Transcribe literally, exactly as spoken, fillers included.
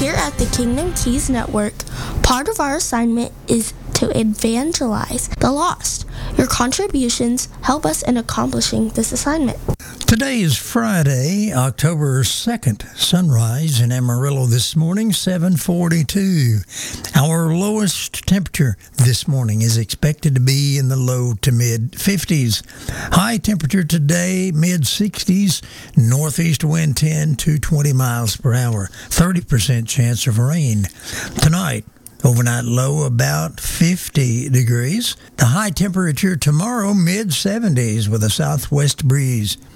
Here at the Kingdom Keys Network, part of our assignment is to evangelize the lost. Your contributions help us in accomplishing this assignment. Today is Friday, October second, sunrise in Amarillo this morning, seven forty-two. Our lowest temperature this morning is expected to be in the low to mid fifties. High temperature today, mid sixties, northeast wind ten to twenty miles per hour, thirty percent chance of rain. Tonight, overnight low about fifty degrees. The high temperature tomorrow, mid seventies with a southwest breeze.